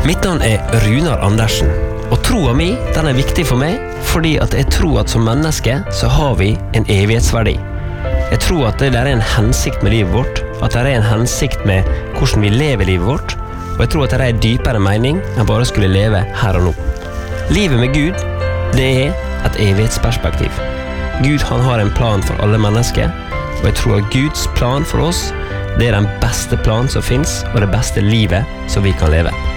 Mitt navn Runar Andersen, og troa mi, den viktig for meg, fordi at jeg tror at som menneske så har vi en evighetsverdi. Jeg tror at det der en hensikt med livet vårt, at det en hensikt med hvordan vi lever livet vårt, og jeg tror at det en dypere mening enn bare skulle leve her og nå. Livet med Gud, det et evighetsperspektiv. Gud han har en plan for alle mennesker, og jeg tror at Guds plan for oss, det den beste plan som finnes, og det beste livet som vi kan leve.